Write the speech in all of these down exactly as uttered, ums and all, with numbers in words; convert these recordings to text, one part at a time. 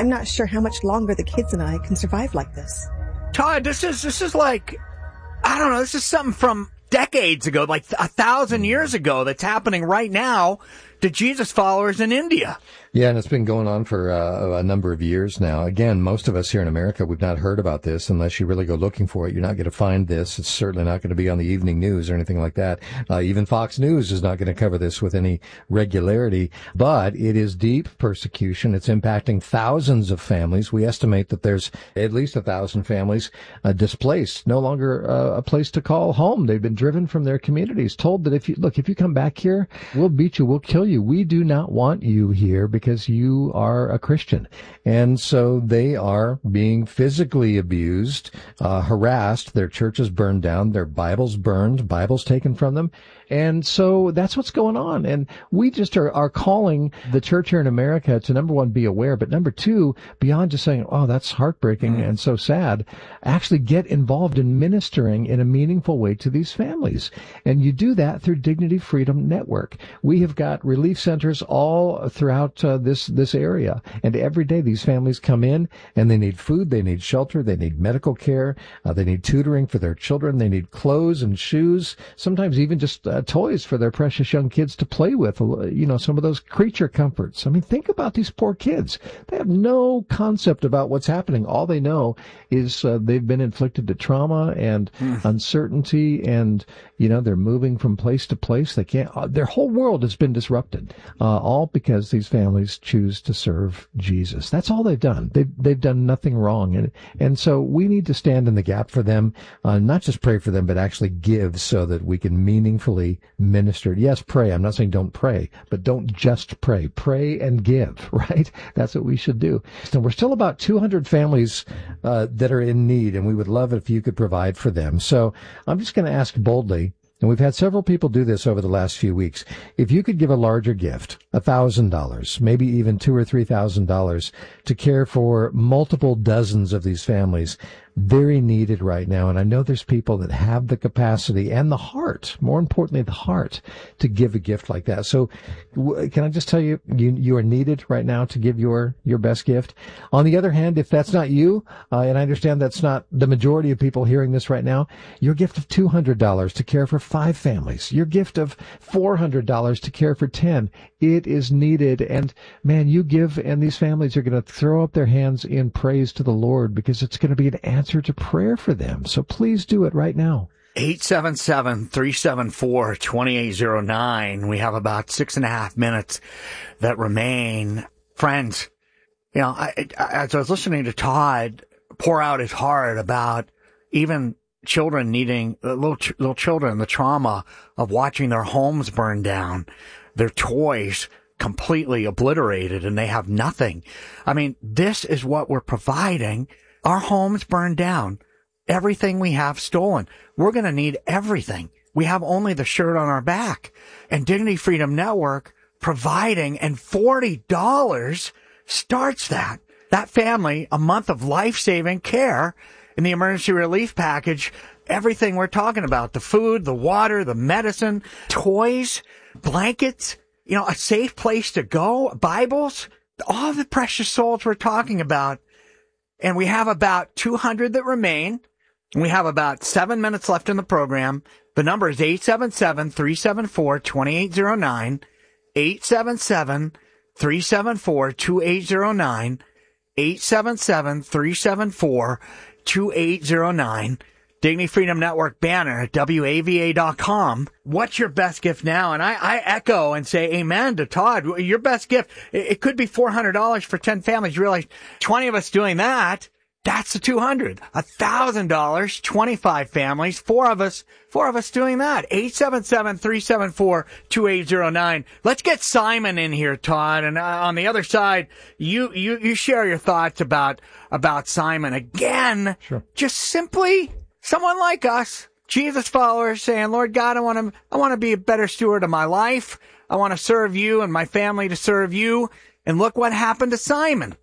I'm not sure how much longer the kids and I can survive like this. Todd, this is this is like, I don't know, this is something from decades ago, like a thousand years ago that's happening right now to Jesus followers in India. Yeah, and it's been going on for uh, a number of years now. Again, most of us here in America, we've not heard about this unless you really go looking for it. You're not going to find this. It's certainly not going to be on the evening news or anything like that. Uh, even Fox News is not going to cover this with any regularity. But it is deep persecution. It's impacting thousands of families. We estimate that there's at least a thousand families uh, displaced, no longer uh, a place to call home. They've been driven from their communities, told that if you, look, if you come back here, we'll beat you, we'll kill you. We do not want you here because because you are a Christian. And so they are being physically abused, uh, harassed, their churches burned down, their Bibles burned, Bibles taken from them. And so that's what's going on. And we just are, are calling the church here in America to, number one, be aware, but number two, beyond just saying, oh, that's heartbreaking mm. and so sad, actually get involved in ministering in a meaningful way to these families. And you do that through Dignity Freedom Network. We have got relief centers all throughout uh, this, this area. And every day these families come in and they need food, they need shelter, they need medical care, uh, they need tutoring for their children, they need clothes and shoes, sometimes even just uh, toys for their precious young kids to play with, you know, some of those creature comforts. I mean, think about these poor kids. They have no concept about what's happening. All they know is uh, they've been inflicted to trauma and mm. uncertainty, and, you know, they're moving from place to place. They can't, uh, their whole world has been disrupted, uh, all because these families choose to serve Jesus. That's all they've done. They've, they've done nothing wrong. And, and so we need to stand in the gap for them, uh, not just pray for them, but actually give so that we can meaningfully minister. Yes, pray. I'm not saying don't pray, but don't just pray. Pray and give, right? That's what we should do. So we're still about two hundred families uh, that are in need, and we would love it if you could provide for them. So I'm just going to ask boldly, and we've had several people do this over the last few weeks, if you could give a larger gift, one thousand dollars, maybe even two thousand or three thousand dollars, to care for multiple dozens of these families, very needed right now. And I know there's people that have the capacity and the heart, more importantly, the heart, to give a gift like that. So w- can I just tell you, you, you are needed right now to give your, your best gift. On the other hand, if that's not you, uh, and I understand that's not the majority of people hearing this right now, your gift of two hundred dollars to care for five families, your gift of four hundred dollars to care for ten, it is needed. And man, you give, and these families are going to throw up their hands in praise to the Lord, because it's going to be an answer to prayer for them. So please do it right now. eight seven seven, three seven four, two eight zero nine. We have about six and a half minutes that remain. Friends, you know, I, as I was listening to Todd pour out his heart about even children needing, little, little children, the trauma of watching their homes burn down, their toys completely obliterated, and they have nothing. I mean, this is what we're providing. Our homes burned down. Everything we have stolen. We're going to need everything. We have only the shirt on our back. And Dignity Freedom Network providing, and forty dollars starts that. That family, a month of life-saving care in the emergency relief package. Everything we're talking about, the food, the water, the medicine, toys, blankets, you know, a safe place to go, Bibles, all the precious souls we're talking about. And we have about two hundred that remain. We have about seven minutes left in the program. The number is eight seven seven, three seven four, two eight zero nine, eight seven seven, three seven four, two eight zero nine, eight seven seven, three seven four, two eight zero nine. Dignity Freedom Network banner at W A V A dot com. What's your best gift now? And I, I echo and say amen to Todd. Your best gift, it, it could be four hundred dollars for ten families. You realize twenty of us doing that, that's the two hundred. one thousand dollars, twenty-five families, four of us, four of us doing that. eight seven seven, three seven four, two eight zero nine. Let's get Simon in here, Todd. And uh, on the other side, you, you, you share your thoughts about, about Simon again. Sure. Just simply someone like us, Jesus followers, saying, Lord God, I want to, I want to be a better steward of my life. I want to serve you and my family to serve you. And look what happened to Simon.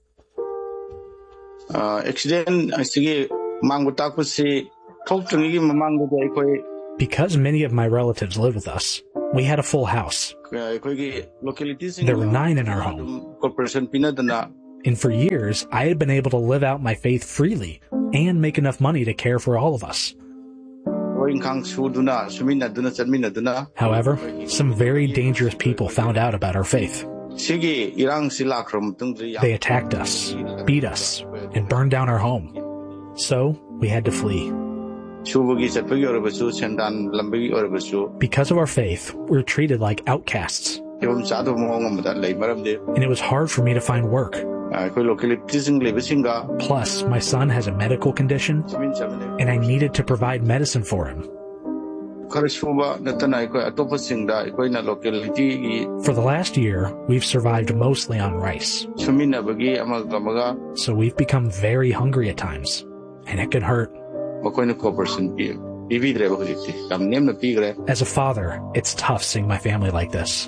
Because many of my relatives live with us, we had a full house. There were nine in our home. And for years, I had been able to live out my faith freely and make enough money to care for all of us. However, some very dangerous people found out about our faith. They attacked us, beat us, and burned down our home. So we had to flee. Because of our faith, we were treated like outcasts. And it was hard for me to find work. Plus, my son has a medical condition, and I needed to provide medicine for him. For the last year, we've survived mostly on rice. So we've become very hungry at times, and it can hurt. As a father, it's tough seeing my family like this.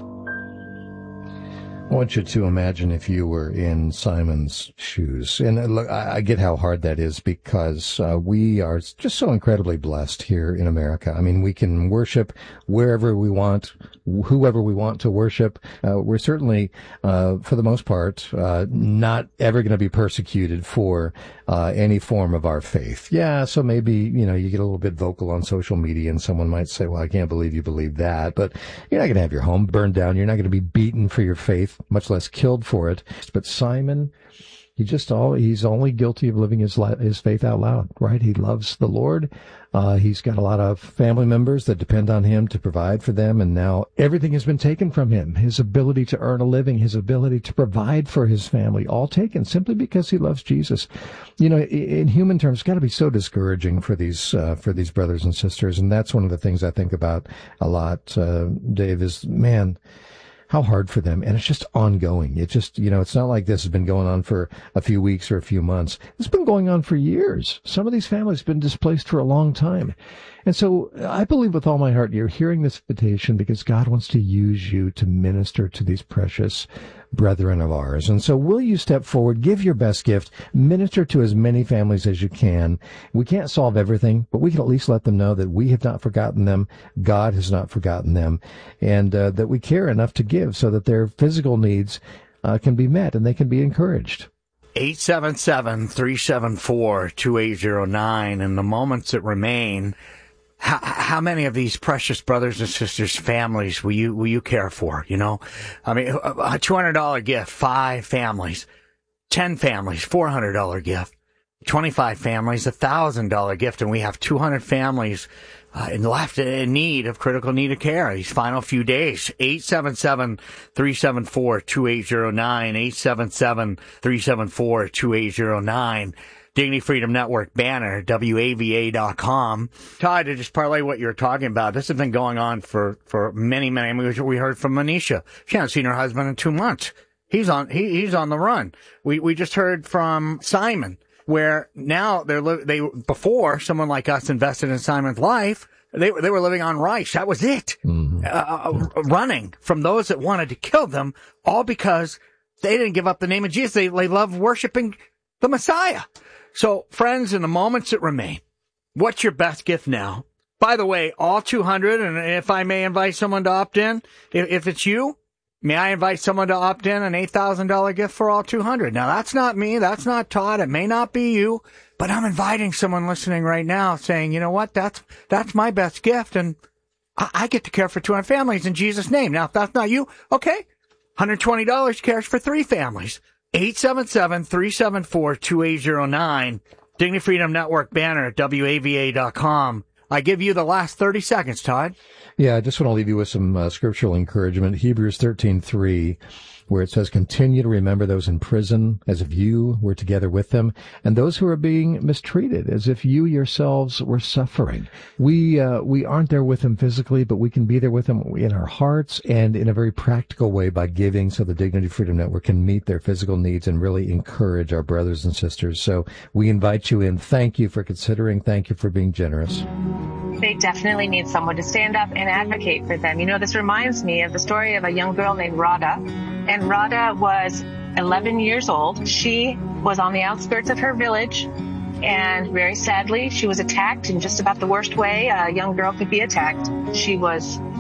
I want you to imagine if you were in Simon's shoes. And look, I get how hard that is because uh, we are just so incredibly blessed here in America. I mean, we can worship wherever we want, whoever we want to worship. Uh, we're certainly, uh, for the most part, uh, not ever going to be persecuted for uh, any form of our faith. Yeah, so maybe, you know, you get a little bit vocal on social media and someone might say, well, I can't believe you believe that. But you're not going to have your home burned down. You're not going to be beaten for your faith, much less killed for it. But Simon, he just all he's only guilty of living his his faith out loud, right? He loves the Lord. Uh, he's got a lot of family members that depend on him to provide for them, and now everything has been taken from him. His ability to earn a living, his ability to provide for his family, all taken simply because he loves Jesus. You know, in human terms, it's got to be so discouraging for these uh, for these brothers and sisters, and that's one of the things I think about a lot, uh, Dave, is, man, how hard for them. And it's just ongoing. It just, you know, it's not like this has been going on for a few weeks or a few months. It's been going on for years. Some of these families have been displaced for a long time. And so I believe with all my heart you're hearing this invitation because God wants to use you to minister to these precious brethren of ours. And so will you step forward, give your best gift, minister to as many families as you can. We can't solve everything, but we can at least let them know that we have not forgotten them, God has not forgotten them, and uh, that we care enough to give so that their physical needs uh, can be met and they can be encouraged. eight seven seven, three seven four, two eight zero nine. In the moments that remain, How, how many of these precious brothers and sisters' families will you will you care for? You know, I mean, a two hundred dollars gift, five families, ten families, four hundred dollars gift, twenty-five families, a one thousand dollars gift, and we have two hundred families uh, in left in need of critical need of care these final few days. eight seven seven, three seven four, two eight zero nine, eight seven seven, three seven four, two eight zero nine. Dignity Freedom Network banner, W A V A dot com. Todd, to just parlay what you're talking about, this has been going on for, for many, many, we heard from Manisha. She hasn't seen her husband in two months. He's on, he, he's on the run. We, we just heard from Simon, where now they're, li- they, before someone like us invested in Simon's life, they, they were living on rice. That was it. Mm-hmm. Uh, running from those that wanted to kill them, all because they didn't give up the name of Jesus. They, they love worshiping the Messiah. So, friends, in the moments that remain, what's your best gift now? By the way, all two hundred, and if I may invite someone to opt in, if, if it's you, may I invite someone to opt in, an eight thousand dollars gift for all two hundred. Now, that's not me. That's not Todd. It may not be you, but I'm inviting someone listening right now saying, you know what, that's that's my best gift, and I, I get to care for two hundred families in Jesus' name. Now, if that's not you, okay, one hundred twenty dollars cares for three families. eight seven seven, three seven four, two eight zero nine. Dignity Freedom Network banner at W A V A dot com. I give you the last thirty seconds, Todd. Yeah, I just want to leave you with some uh, scriptural encouragement. Hebrews thirteen three, where it says, continue to remember those in prison as if you were together with them, and those who are being mistreated as if you yourselves were suffering. We uh, we aren't there with them physically, but we can be there with them in our hearts and in a very practical way by giving, so the Dignity Freedom Network can meet their physical needs and really encourage our brothers and sisters. So we invite you in. Thank you for considering. Thank you for being generous. They definitely need someone to stand up and advocate for them. You know, this reminds me of the story of a young girl named Radha. And Radha was eleven years old. She was on the outskirts of her village, and very sadly, she was attacked in just about the worst way a young girl could be attacked. She was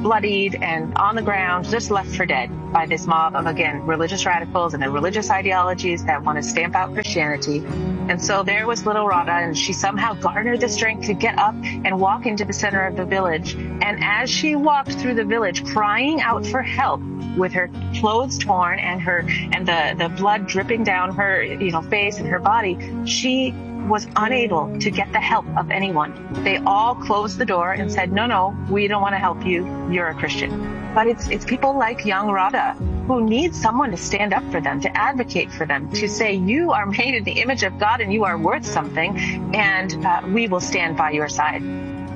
bloodied and on the ground, just left for dead by this mob of, again, religious radicals and their religious ideologies that want to stamp out Christianity. And so there was little Rada, and she somehow garnered the strength to get up and walk into the center of the village. And as she walked through the village, crying out for help, with her clothes torn and her and the, the blood dripping down her, you know, face and her body, she was unable to get the help of anyone. They all closed the door and said, no, no, we don't want to help you. You're a Christian. But it's it's people like young Rada who need someone to stand up for them, to advocate for them, to say, you are made in the image of God and you are worth something, and uh, we will stand by your side.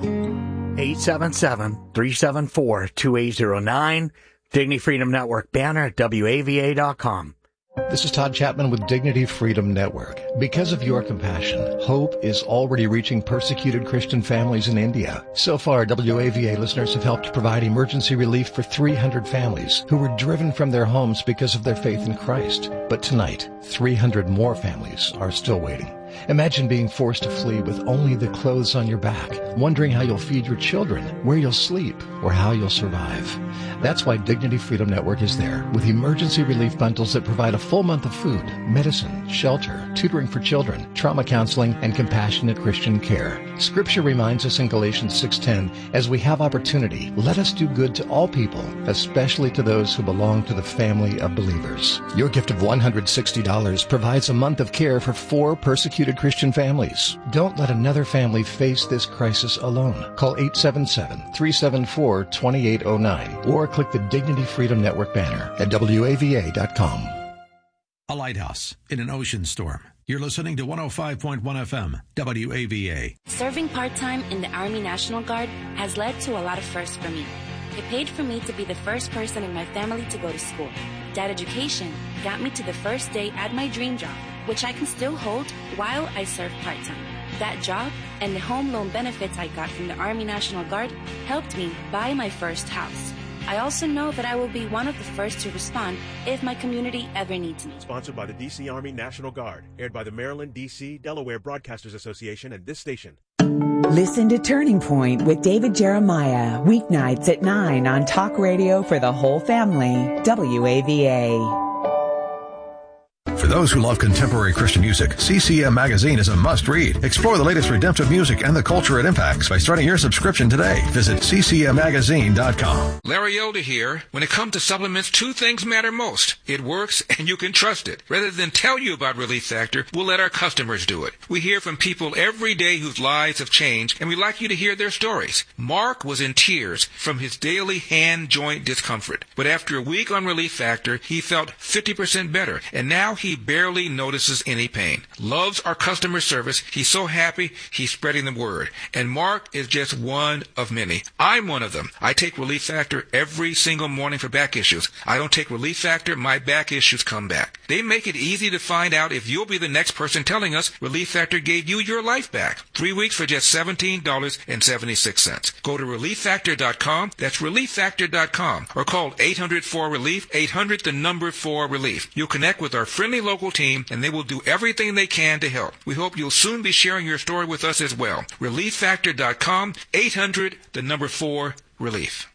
eight seven seven, three seven four, two eight zero nine. Dignity Freedom Network banner at W A V A dot com. This is Todd Chapman with Dignity Freedom Network. Because of your compassion, hope is already reaching persecuted Christian families in India. So far, W A V A listeners have helped provide emergency relief for three hundred families who were driven from their homes because of their faith in Christ. But tonight, three hundred more families are still waiting. Imagine being forced to flee with only the clothes on your back, wondering how you'll feed your children, where you'll sleep, or how you'll survive. That's why Dignity Freedom Network is there, with emergency relief bundles that provide a full month of food, medicine, shelter, tutoring for children, trauma counseling, and compassionate Christian care. Scripture reminds us in Galatians six ten, as we have opportunity, let us do good to all people, especially to those who belong to the family of believers. Your gift of one hundred sixty dollars provides a month of care for four persecuted Christian families. Don't let another family face this crisis alone. Call eight seven seven, three seven four, two eight zero nine or click the Dignity Freedom Network banner at W A V A dot com. A lighthouse in an ocean storm. You're listening to one oh five point one F M, W A V A. Serving part-time in the Army National Guard has led to a lot of firsts for me. It paid for me to be the first person in my family to go to school. That education got me to the first day at my dream job, which I can still hold while I serve part-time. That job and the home loan benefits I got from the Army National Guard helped me buy my first house. I also know that I will be one of the first to respond if my community ever needs me. Sponsored by the D C Army National Guard, aired by the Maryland, D C, Delaware Broadcasters Association and this station. Listen to Turning Point with David Jeremiah, weeknights at nine on Talk Radio for the whole family, W A V A. For those who love contemporary Christian music, C C M Magazine is a must-read. Explore the latest redemptive music and the culture it impacts by starting your subscription today. Visit C C M magazine dot com. Larry Elder here. When it comes to supplements, two things matter most. It works, and you can trust it. Rather than tell you about Relief Factor, we'll let our customers do it. We hear from people every day whose lives have changed, and we'd like you to hear their stories. Mark was in tears from his daily hand joint discomfort. But after a week on Relief Factor, he felt fifty percent better, and now he He barely notices any pain. Loves our customer service. He's so happy, he's spreading the word. And Mark is just one of many. I'm one of them. I take Relief Factor every single morning for back issues. I don't take Relief Factor, my back issues come back. They make it easy to find out if you'll be the next person telling us Relief Factor gave you your life back. Three weeks for just seventeen dollars and seventy-six cents. Go to relief factor dot com. That's relief factor dot com. Or call eight hundred four relief, eight hundred the number four relief. You'll connect with our friendly local team, and they will do everything they can to help. We hope you'll soon be sharing your story with us as well. relief factor dot com, eight hundred, the number four, relief.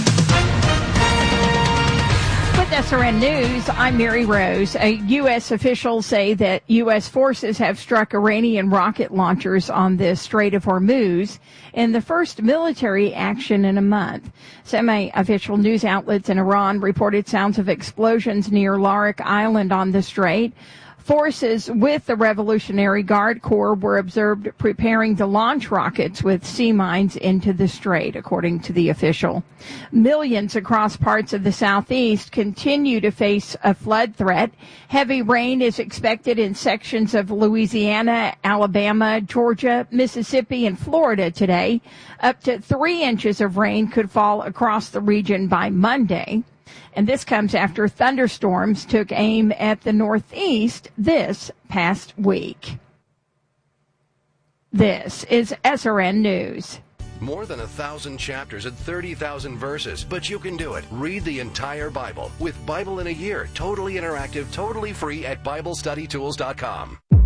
With S R N News, I'm Mary Rose. Uh, U S officials say that U S forces have struck Iranian rocket launchers on the Strait of Hormuz in the first military action in a month. Semi-official news outlets in Iran reported sounds of explosions near Larik Island on the strait. Forces with the Revolutionary Guard Corps were observed preparing to launch rockets with sea mines into the strait, according to the official. Millions across parts of the southeast continue to face a flood threat. Heavy rain is expected in sections of Louisiana, Alabama, Georgia, Mississippi, and Florida today. Up to three inches of rain could fall across the region by Monday. And this comes after thunderstorms took aim at the Northeast this past week. This is S R N News. More than a thousand chapters and thirty thousand verses, but you can do it. Read the entire Bible with Bible in a Year, totally interactive, totally free at Bible Study Tools dot com.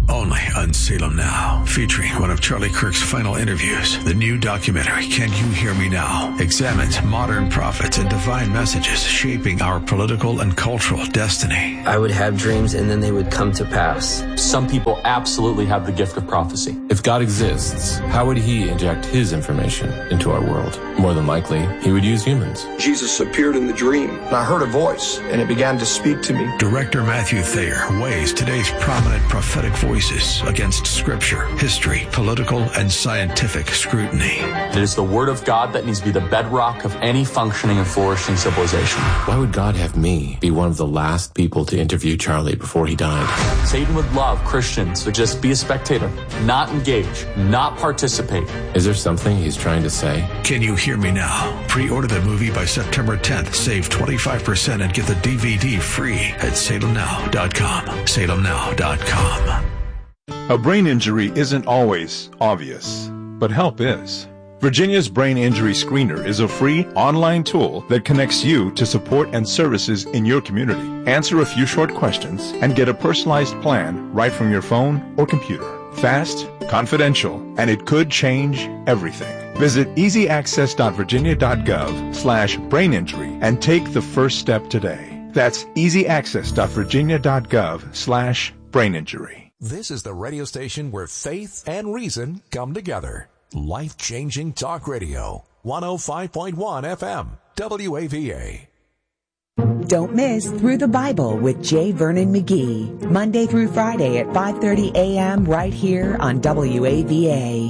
Only on Salem Now, featuring one of Charlie Kirk's final interviews. The new documentary, Can You Hear Me Now?, examines modern prophets and divine messages shaping our political and cultural destiny. I would have dreams and then they would come to pass. Some people absolutely have the gift of prophecy. If God exists, how would he inject his information into our world? More than likely, he would use humans. Jesus appeared in the dream, and I heard a voice, and it began to speak to me. Director Matthew Thayer weighs today's prominent prophetic voices against scripture, history, political, and scientific scrutiny. It is the word of God that needs to be the bedrock of any functioning and flourishing civilization. Why would God have me be one of the last people to interview Charlie before he died? Satan would love Christians to just be a spectator, not engage, not participate. Is there something he's trying to say? Can You Hear Me Now? Pre-order the movie by September tenth. Save twenty-five percent and get the D V D free at salem now dot com. salem now dot com. A brain injury isn't always obvious, but help is. Virginia's Brain Injury Screener is a free online tool that connects you to support and services in your community. Answer a few short questions and get a personalized plan right from your phone or computer. Fast, confidential, and it could change everything. Visit easy access dot virginia dot gov slash brain injury and take the first step today. That's easy access dot virginia dot gov slash brain injury. This is the radio station where faith and reason come together. Life-changing talk radio. one oh five point one F M. W A V A. Don't miss Through the Bible with J. Vernon McGee. Monday through Friday at five thirty a.m. right here on W A V A.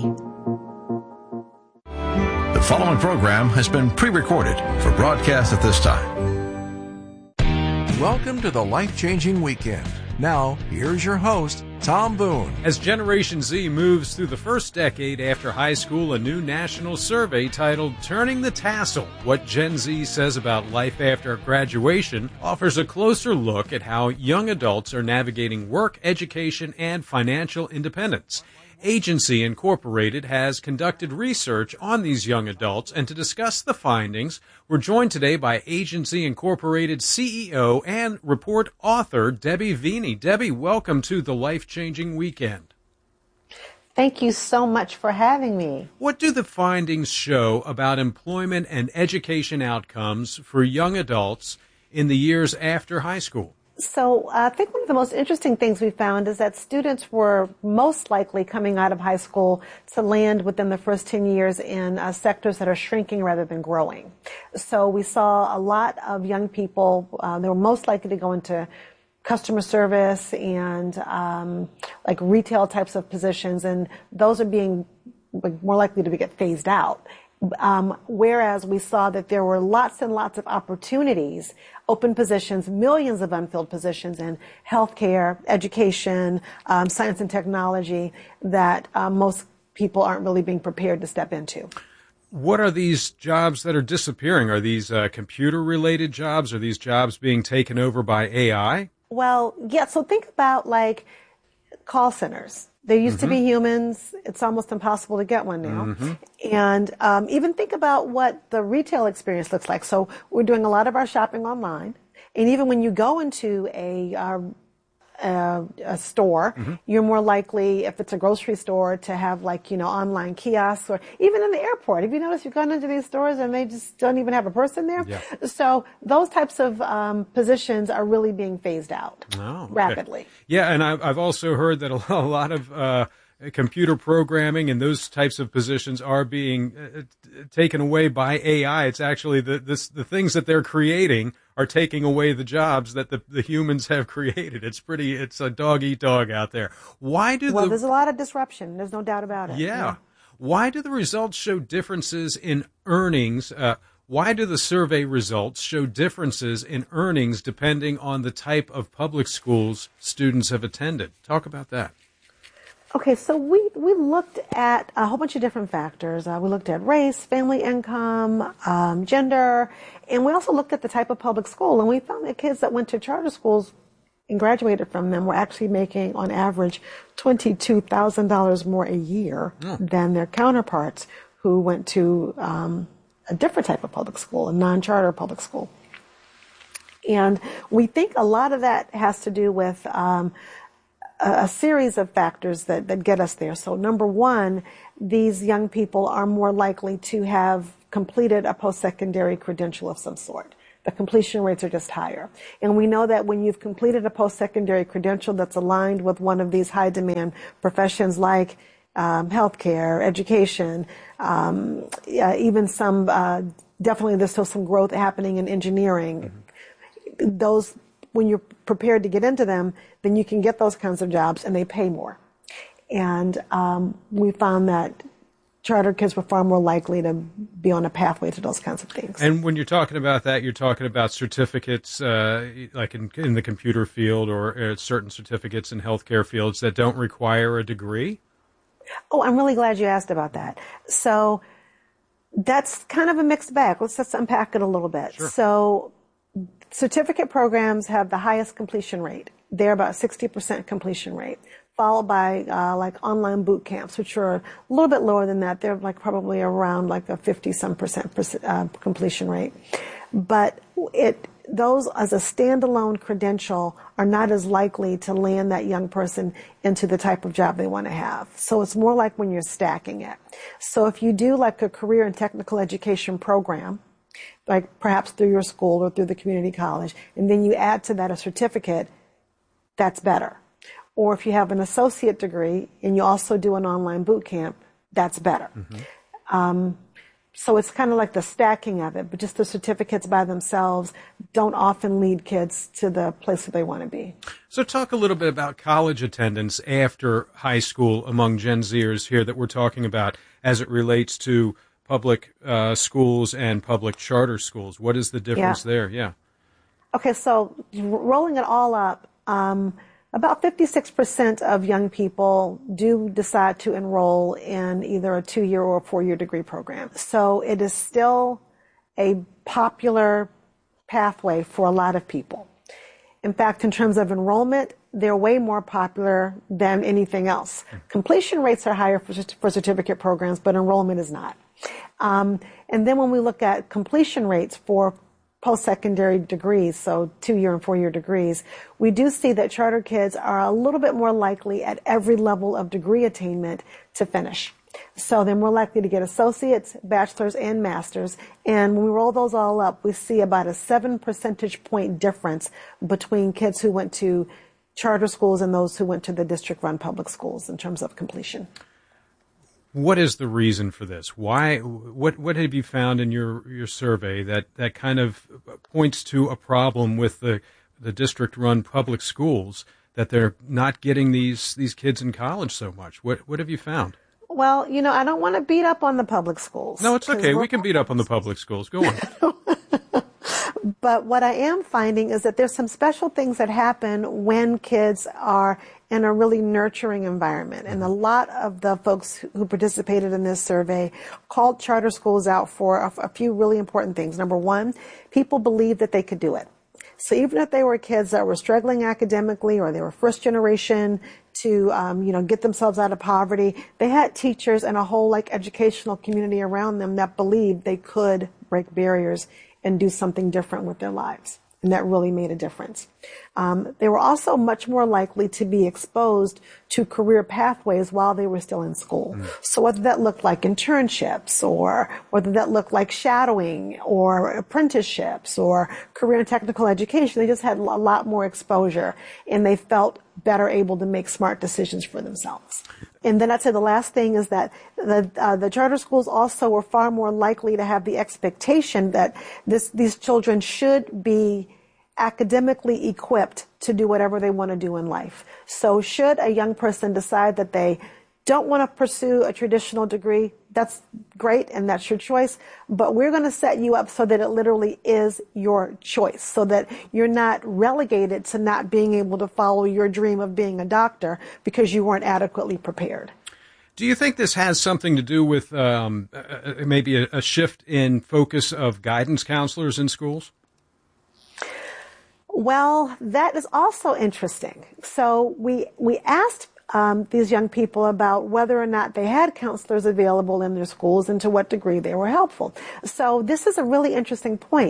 The following program has been pre-recorded for broadcast at this time. Welcome to the Life-Changing Weekend. Now, here's your host, Tom Boone. As Generation Z moves through the first decade after high school, a new national survey titled Turning the Tassel, What Gen Z Says About Life After Graduation, offers a closer look at how young adults are navigating work, education, and financial independence. Agency Incorporated has conducted research on these young adults, and to discuss the findings, we're joined today by Agency Incorporated C E O and report author Debbie Veeney. Debbie, welcome to the Life-Changing Weekend. Thank you so much for having me. What do the findings show about employment and education outcomes for young adults in the years after high school? So uh, I think one of the most interesting things we found is that students were most likely coming out of high school to land within the first ten years in uh, sectors that are shrinking rather than growing. So we saw a lot of young people, uh, they were most likely to go into customer service and um, like retail types of positions, and those are being more likely to get phased out. Um, whereas we saw that there were lots and lots of opportunities, open positions, millions of unfilled positions in healthcare, education, um, science and technology that uh, most people aren't really being prepared to step into. What are these jobs that are disappearing? Are these uh, computer-related jobs? Are these jobs being taken over by A I? Well, yeah, so think about like call centers. There used mm-hmm. to be humans. It's almost impossible to get one now. Mm-hmm. And um, even think about what the retail experience looks like. So we're doing a lot of our shopping online. And even when you go into a, uh, a, a store, mm-hmm. you're more likely, if it's a grocery store, to have like, you know, online kiosks, or even in the airport. Have you noticed you've gone into these stores and they just don't even have a person there? Yeah. So those types of um, positions are really being phased out oh, okay. rapidly. Yeah, and I've, I've also heard that a lot of uh, computer programming and those types of positions are being uh, taken away by A I. It's actually the this, the things that they're creating are taking away the jobs that the, the humans have created. It's pretty, it's a dog eat dog out there. Why do well, the... there's a lot of disruption. There's no doubt about it. Yeah. yeah. Why do the results show differences in earnings? Uh, why do the survey results show differences in earnings depending on the type of public schools students have attended? Talk about that. Okay, so we, we looked at a whole bunch of different factors. Uh, we looked at race, family income, um, gender, and we also looked at the type of public school. And we found that kids that went to charter schools and graduated from them were actually making, on average, twenty-two thousand dollars more a year oh. than their counterparts who went to um, a different type of public school, a non-charter public school. And we think a lot of that has to do with um, a, a series of factors that, that get us there. So number one, these young people are more likely to have completed a post-secondary credential of some sort. The completion rates are just higher. And we know that when you've completed a post-secondary credential that's aligned with one of these high-demand professions like um, healthcare, education, um, uh, even some, uh, definitely there's still some growth happening in engineering. Mm-hmm. Those, when you're prepared to get into them, then you can get those kinds of jobs and they pay more. And um, we found that charter kids were far more likely to be on a pathway to those kinds of things. And when you're talking about that, you're talking about certificates, uh, like in, in the computer field or uh, certain certificates in healthcare fields that don't require a degree? Oh, I'm really glad you asked about that. So that's kind of a mixed bag. Let's just unpack it a little bit. Sure. So certificate programs have the highest completion rate. They're about sixty percent completion rate, followed by uh, like online boot camps, which are a little bit lower than that. They're like probably around like a fifty some percent uh, completion rate. But it those as a standalone credential are not as likely to land that young person into the type of job they want to have. So it's more like when you're stacking it. So if you do like a career and technical education program, like perhaps through your school or through the community college, and then you add to that a certificate, that's better. Or if you have an associate degree and you also do an online boot camp, that's better. Mm-hmm. Um, so it's kind of like the stacking of it, but just the certificates by themselves don't often lead kids to the place that they want to be. So talk a little bit about college attendance after high school among Gen Zers here that we're talking about as it relates to public uh, schools and public charter schools. What is the difference yeah. there? Yeah. Okay, so rolling it all up, um, about fifty-six percent of young people do decide to enroll in either a two-year or a four-year degree program. So it is still a popular pathway for a lot of people. In fact, in terms of enrollment, they're way more popular than anything else. Completion rates are higher for, for certificate programs, but enrollment is not. Um, and then when we look at completion rates for post-secondary degrees, so two-year and four-year degrees, we do see that charter kids are a little bit more likely at every level of degree attainment to finish. So they're more likely to get associates, bachelors, and masters. And when we roll those all up, we see about a seven percentage point difference between kids who went to charter schools and those who went to the district-run public schools in terms of completion. What is the reason for this? Why? What What have you found in your, your survey that, that kind of points to a problem with the the district-run public schools, that they're not getting these these kids in college so much? What What have you found? Well, you know, I don't want to beat up on the public schools. No, it's okay. We can beat up on the public schools. Go on. But what I am finding is that there's some special things that happen when kids are in a really nurturing environment. And a lot of the folks who participated in this survey called charter schools out for a, a few really important things. Number one, people believed that they could do it. So even if they were kids that were struggling academically or they were first generation to, um, you know, get themselves out of poverty, they had teachers and a whole like educational community around them that believed they could break barriers and do something different with their lives. And that really made a difference. Um, they were also much more likely to be exposed to career pathways while they were still in school. Mm. So whether that looked like internships or whether that looked like shadowing or apprenticeships or career and technical education, they just had a lot more exposure and they felt better able to make smart decisions for themselves. And then I'd say the last thing is that the uh, the charter schools also were far more likely to have the expectation that this these children should be academically equipped to do whatever they want to do in life. So should a young person decide that they don't want to pursue a traditional degree, that's great and that's your choice, but we're going to set you up so that it literally is your choice, so that you're not relegated to not being able to follow your dream of being a doctor because you weren't adequately prepared. Do you think this has something to do with um, uh, maybe a, a shift in focus of guidance counselors in schools? Well, that is also interesting. So we we asked Um, these young people about whether or not they had counselors available in their schools and to what degree they were helpful. So this is a really interesting point.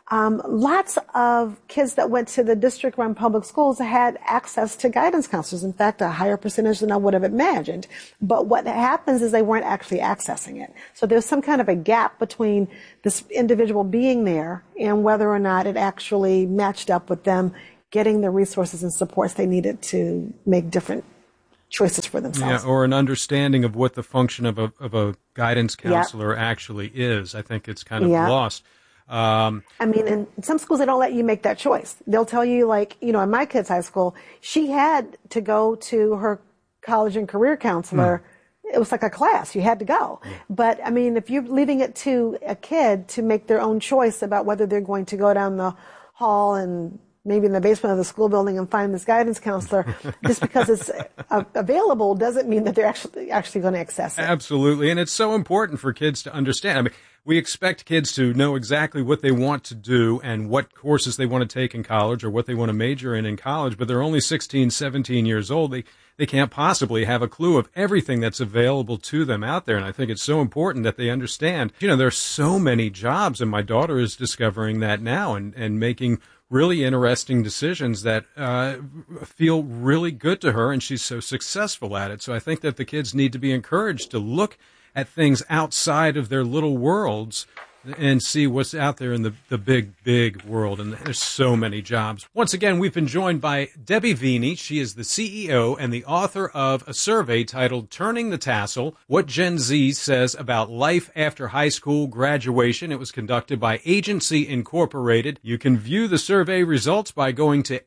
Um, lots of kids that went to the district-run public schools had access to guidance counselors. In fact, a higher percentage than I would have imagined. But what happens is they weren't actually accessing it. So there's some kind of a gap between this individual being there and whether or not it actually matched up with them getting the resources and supports they needed to make different choices for themselves. Yeah, or an understanding of what the function of a, of a guidance counselor yeah. actually is. I think it's kind of yeah. lost. Um, I mean, in some schools, they don't let you make that choice. They'll tell you, like, you know, in my kid's high school, she had to go to her college and career counselor. Mm. It was like a class. You had to go. Yeah. But, I mean, if you're leaving it to a kid to make their own choice about whether they're going to go down the hall and maybe in the basement of the school building and find this guidance counselor, just because it's uh, available doesn't mean that they're actually actually going to access it. Absolutely. And it's so important for kids to understand. I mean, we expect kids to know exactly what they want to do and what courses they want to take in college or what they want to major in in college, but they're only sixteen, seventeen years old. They they can't possibly have a clue of everything that's available to them out there. And I think it's so important that they understand, you know, there's so many jobs, and my daughter is discovering that now and, and making really interesting decisions that uh, feel really good to her, and she's so successful at it. So I think that the kids need to be encouraged to look at things outside of their little worlds and see what's out there in the, the big, big world. And there's so many jobs. Once again, we've been joined by Debbie Veeney. She is the C E O and the author of a survey titled Turning the Tassel, What Gen Z Says About Life After High School Graduation. It was conducted by Agency Incorporated. You can view the survey results by going to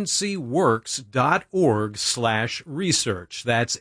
agencyworks.org slash research. That's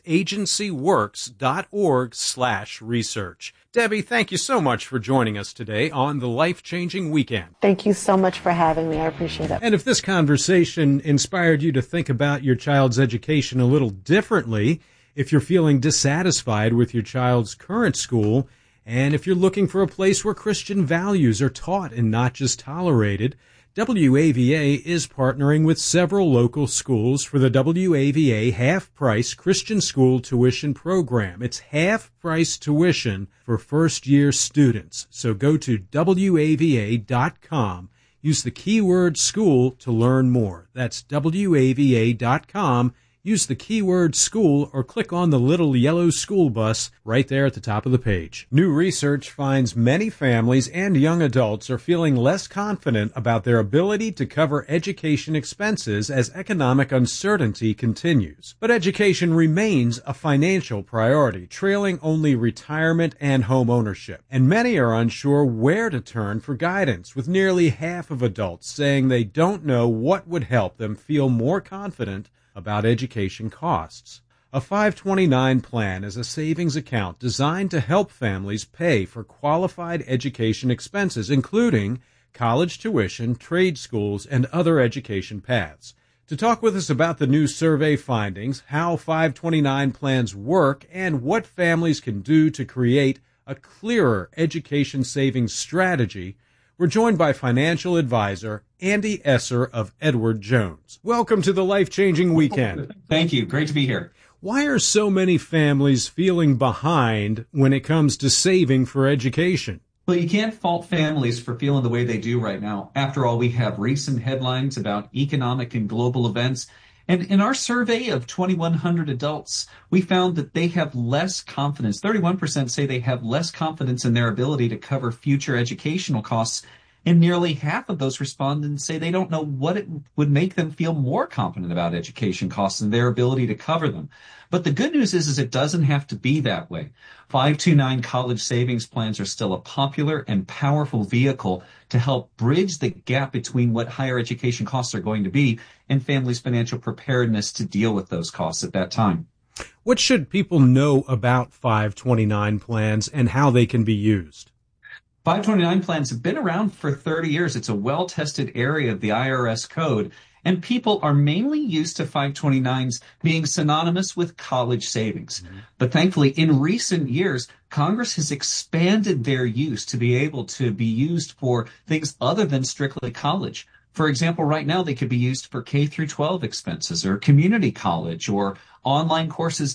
agencyworks.org slash research. Debbie, thank you so much for joining us today on the Life-Changing Weekend. Thank you so much for having me. I appreciate it. And if this conversation inspired you to think about your child's education a little differently, if you're feeling dissatisfied with your child's current school, and if you're looking for a place where Christian values are taught and not just tolerated, W A V A is partnering with several local schools for the W A V A half-price Christian school tuition program. It's half-price tuition for first-year students. So go to W A V A dot com. Use the keyword school to learn more. That's W A V A dot com. Use the keyword school or click on the little yellow school bus right there at the top of the page. New research finds many families and young adults are feeling less confident about their ability to cover education expenses as economic uncertainty continues. But education remains a financial priority, trailing only retirement and home ownership. And many are unsure where to turn for guidance, with nearly half of adults saying they don't know what would help them feel more confident about education costs. A five twenty-nine plan is a savings account designed to help families pay for qualified education expenses, including college tuition, trade schools, and other education paths. To talk with us about the new survey findings, how five twenty-nine plans work, and what families can do to create a clearer education savings strategy, we're joined by financial advisor Andy Esser of Edward Jones. Welcome to the Life-Changing Weekend. Thank you. Great to be here. Why are so many families feeling behind when it comes to saving for education? Well, you can't fault families for feeling the way they do right now. After all, we have recent headlines about economic and global events. And in our survey of twenty-one hundred adults, we found that they have less confidence. thirty-one percent say they have less confidence in their ability to cover future educational costs. And nearly half of those respondents say they don't know what it would make them feel more confident about education costs and their ability to cover them. But the good news is, is it doesn't have to be that way. five twenty-nine college savings plans are still a popular and powerful vehicle to help bridge the gap between what higher education costs are going to be and families' financial preparedness to deal with those costs at that time. What should people know about five twenty-nine plans and how they can be used? five twenty-nine plans have been around for thirty years. It's a well-tested area of the I R S code, and people are mainly used to five twenty-nines being synonymous with college savings. Mm-hmm. But thankfully, in recent years, Congress has expanded their use to be able to be used for things other than strictly college. For example, right now, they could be used for K through twelve expenses or community college or online courses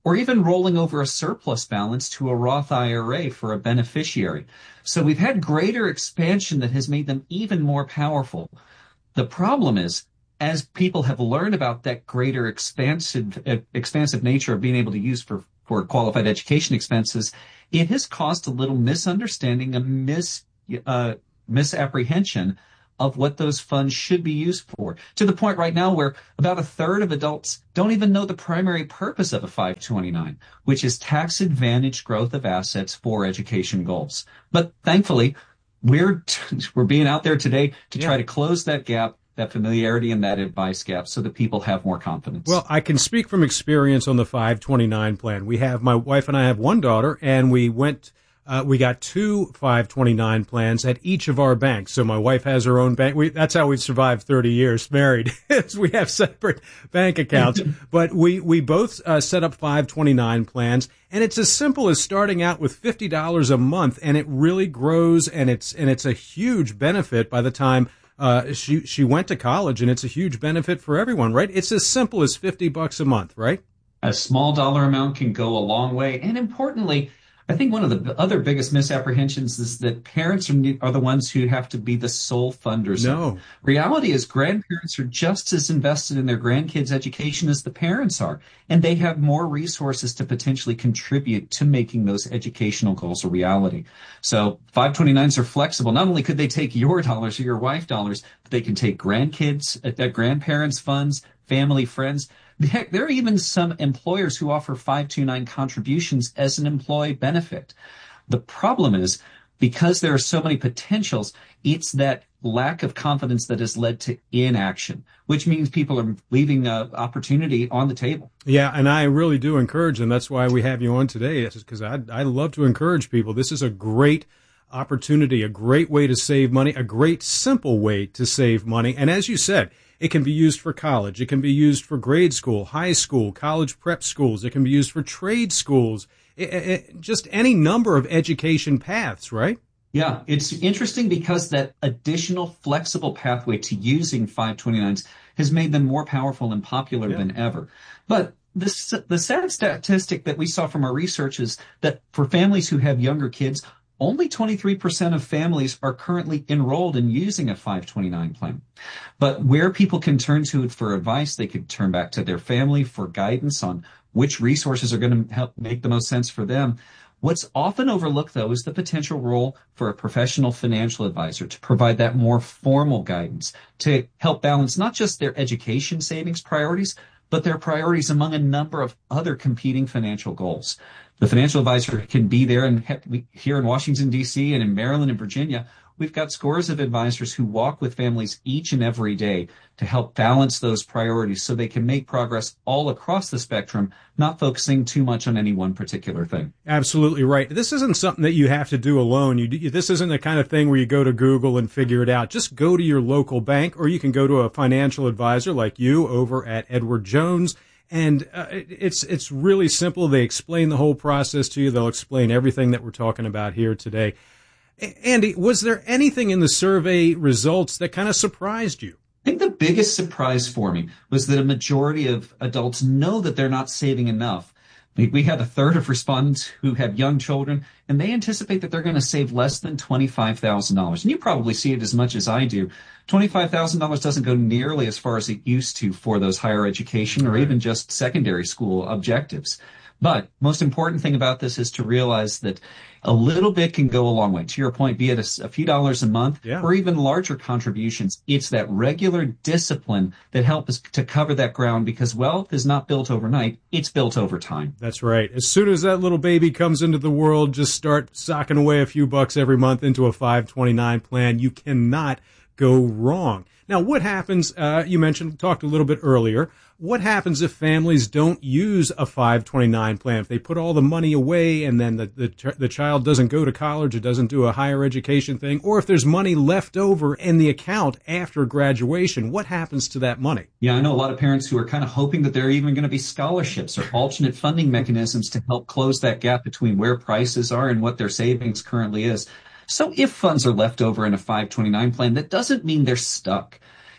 or even rolling over a surplus balance to a Roth I R A for a beneficiary. So we've had greater expansion that has made them even more powerful. The problem is, as people have learned about that greater expansive, uh, expansive nature of being able to use for, for qualified education expenses, it has caused a little misunderstanding, a mis, uh, misapprehension of what those funds should be used for, to the point right now where about a third of adults don't even know the primary purpose of a five twenty-nine, which is tax-advantaged growth of assets for education goals. But thankfully, we're we're being out there today to yeah. try to close that gap, that familiarity and that advice gap, so that people have more confidence. Well, I can speak from experience on the five twenty-nine plan. We have, my wife and I have one daughter, and we went Uh, we got two five twenty-nine plans at each of our banks. So my wife has her own bank. We, that's how we've survived thirty years married. We have separate bank accounts, but we, we both uh, set up five twenty-nine plans, and it's as simple as starting out with fifty dollars a month, and it really grows, and it's, and it's a huge benefit by the time uh, she, she went to college, and it's a huge benefit for everyone, right? It's as simple as fifty bucks a month, right? A small dollar amount can go a long way. And importantly, I think one of the other biggest misapprehensions is that parents are, are the ones who have to be the sole funders. No. Reality is grandparents are just as invested in their grandkids' education as the parents are, and they have more resources to potentially contribute to making those educational goals a reality. So five twenty-nines are flexible. Not only could they take your dollars or your wife dollars, but they can take grandkids, uh, grandparents' funds, family, friends. Heck, there are even some employers who offer five twenty-nine contributions as an employee benefit. The problem is, because there are so many potentials, it's that lack of confidence that has led to inaction, which means people are leaving an opportunity on the table. Yeah, and I really do encourage them. That's why we have you on today, because I, I love to encourage people. This is a great opportunity, a great way to save money, a great simple way to save money. And as you said, it can be used for college. It can be used for grade school, high school, college prep schools. It can be used for trade schools, it, it, just any number of education paths, right? Yeah, it's interesting because that additional flexible pathway to using five twenty-nines has made them more powerful and popular yeah. than ever. But this, the sad statistic that we saw from our research is that for families who have younger kids, only twenty-three percent of families are currently enrolled in using a five twenty-nine plan. But where people can turn to it for advice, they could turn back to their family for guidance on which resources are going to help make the most sense for them. What's often overlooked, though, is the potential role for a professional financial advisor to provide that more formal guidance to help balance not just their education savings priorities, but their priorities among a number of other competing financial goals. The financial advisor can be there, and here in Washington, D C, and in Maryland and Virginia, we've got scores of advisors who walk with families each and every day to help balance those priorities so they can make progress all across the spectrum, not focusing too much on any one particular thing. Absolutely right. This isn't something that you have to do alone. You, this isn't the kind of thing where you go to Google and figure it out. Just go to your local bank, or you can go to a financial advisor like you over at Edward Jones. And uh, it's it's really simple. They explain the whole process to you. They'll explain everything that we're talking about here today. Andy, was there anything in the survey results that kind of surprised you? I think the biggest surprise for me was that a majority of adults know that they're not saving enough. We had a third of respondents who have young children, and they anticipate that they're going to save less than twenty-five thousand dollars. And you probably see it as much as I do. twenty-five thousand dollars doesn't go nearly as far as it used to for those higher education or even just secondary school objectives. But most important thing about this is to realize that a little bit can go a long way. To your point, be it a, a few dollars a month yeah. or even larger contributions, it's that regular discipline that helps to cover that ground, because wealth is not built overnight. It's built over time. That's right. As soon as that little baby comes into the world, just start socking away a few bucks every month into a five twenty-nine plan. You cannot go wrong. Now, what happens, uh, you mentioned, talked a little bit earlier, what happens if families don't use a five twenty-nine plan? If they put all the money away and then the, the, the child doesn't go to college or doesn't do a higher education thing, or if there's money left over in the account after graduation, what happens to that money? Yeah, I know a lot of parents who are kind of hoping that there are even going to be scholarships or alternate funding mechanisms to help close that gap between where prices are and what their savings currently is. So if funds are left over in a five twenty-nine plan, that doesn't mean they're stuck.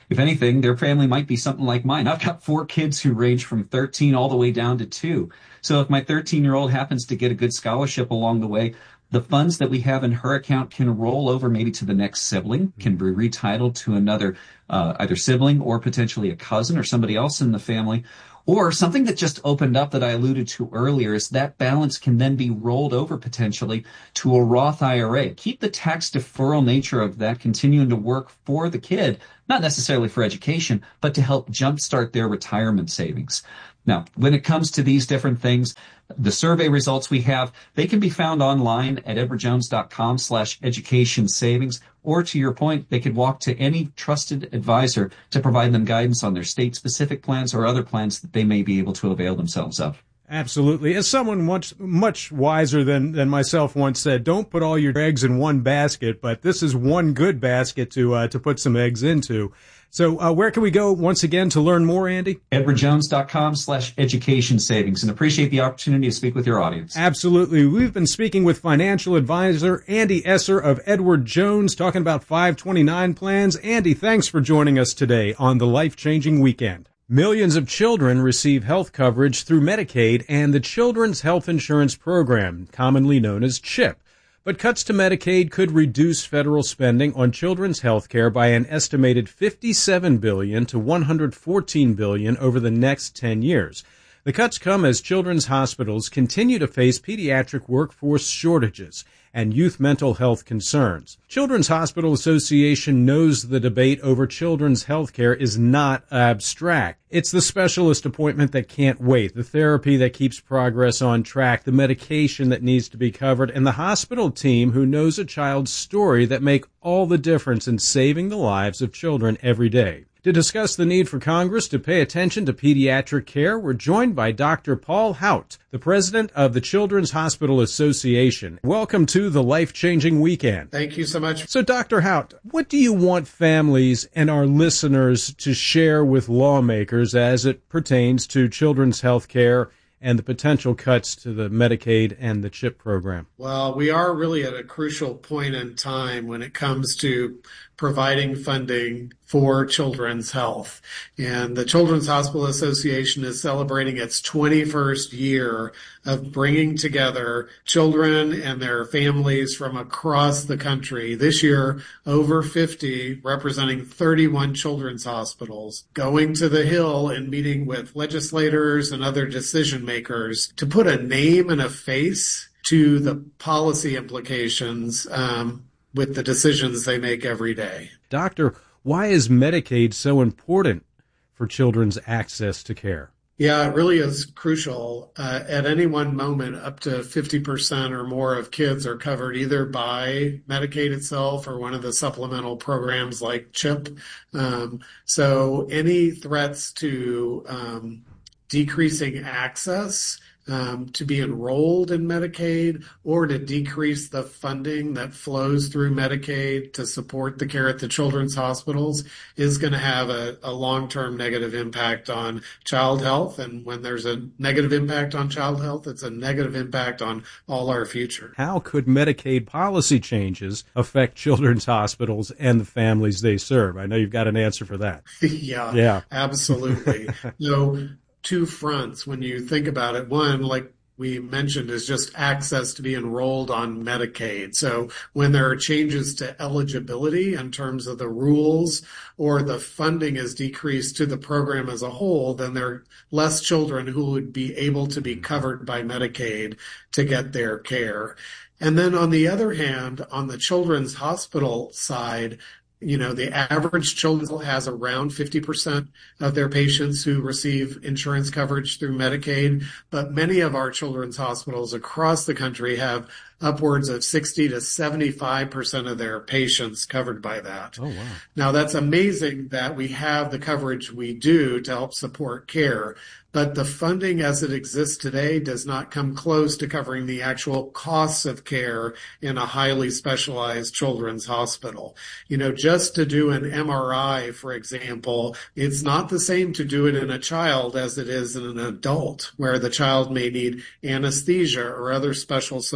If anything, their family might be something like mine. I've got four kids who range from thirteen all the way down to two. So if my thirteen-year-old happens to get a good scholarship along the way, the funds that we have in her account can roll over maybe to the next sibling, can be retitled to another uh, either sibling or potentially a cousin or somebody else in the family. Or something that just opened up that I alluded to earlier is that balance can then be rolled over potentially to a Roth I R A. Keep the tax deferral nature of that continuing to work for the kid, not necessarily for education, but to help jumpstart their retirement savings. Now, when it comes to these different things, the survey results we have, they can be found online at edwardjones.com slash education savings, or to your point, they could walk to any trusted advisor to provide them guidance on their state-specific plans or other plans that they may be able to avail themselves of. Absolutely. As someone much, much wiser than, than myself once said, don't put all your eggs in one basket, but this is one good basket to uh, to put some eggs into. So uh, where can we go once again to learn more, Andy? edwardjones.com slash education savings, and appreciate the opportunity to speak with your audience. Absolutely. We've been speaking with financial advisor Andy Esser of Edward Jones, talking about five twenty-nine plans. Andy, thanks for joining us today on the Life-Changing Weekend. Millions of children receive health coverage through Medicaid and the Children's Health Insurance Program, commonly known as CHIP. But cuts to Medicaid could reduce federal spending on children's health care by an estimated fifty-seven billion dollars to one hundred fourteen billion dollars over the next ten years. The cuts come as children's hospitals continue to face pediatric workforce shortages and youth mental health concerns. Children's Hospital Association knows the debate over children's health care is not abstract. It's the specialist appointment that can't wait, the therapy that keeps progress on track, the medication that needs to be covered, and the hospital team who knows a child's story that make all the difference in saving the lives of children every day. To discuss the need for Congress to pay attention to pediatric care, we're joined by Doctor Paul Hout, the president of the Children's Hospital Association. Welcome to the Life-Changing Weekend. Thank you so much. So, Doctor Hout, what do you want families and our listeners to share with lawmakers as it pertains to children's health care and the potential cuts to the Medicaid and the CHIP program? Well, we are really at a crucial point in time when it comes to providing funding for children's health. And the Children's Hospital Association is celebrating its twenty-first year of bringing together children and their families from across the country. This year, over fifty, representing thirty-one children's hospitals, going to the Hill and meeting with legislators and other decision makers to put a name and a face to the policy implications um, with the decisions they make every day. Doctor, why is Medicaid so important for children's access to care? Yeah, it really is crucial. Uh, at any one moment, up to fifty percent or more of kids are covered either by Medicaid itself or one of the supplemental programs like CHIP. Um, so any threats to um, decreasing access Um, to be enrolled in Medicaid or to decrease the funding that flows through Medicaid to support the care at the children's hospitals is going to have a, a long-term negative impact on child health. And when there's a negative impact on child health, it's a negative impact on all our future. How could Medicaid policy changes affect children's hospitals and the families they serve? I know you've got an answer for that. yeah, yeah, absolutely. So, two fronts when you think about it. One, like we mentioned, is just access to be enrolled on Medicaid. So when there are changes to eligibility in terms of the rules or the funding is decreased to the program as a whole, then there are less children who would be able to be covered by Medicaid to get their care. And then on the other hand, on the children's hospital side, you know, the average children has around fifty percent of their patients who receive insurance coverage through Medicaid, but many of our children's hospitals across the country have upwards of sixty to seventy-five percent of their patients covered by that. Oh, wow. Now, that's amazing that we have the coverage we do to help support care, but the funding as it exists today does not come close to covering the actual costs of care in a highly specialized children's hospital. You know, just to do an M R I, for example, it's not the same to do it in a child as it is in an adult, where the child may need anesthesia or other special support